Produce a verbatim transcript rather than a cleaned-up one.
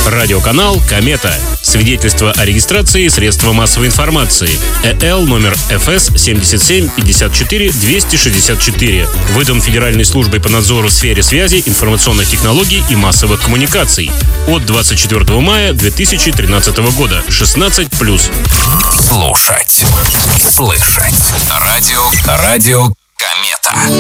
Радиоканал «Комета». Свидетельство о регистрации средства массовой информации. ЭЛ номер эф эс семьдесят семь пятьдесят четыре двести шестьдесят четыре. Выдан Федеральной службой по надзору в сфере связи, информационных технологий и массовых коммуникаций. От двадцать четвёртого мая две тысячи тринадцатого года. шестнадцать плюс. Слушать. Слышать. Радио. Радио «Комета».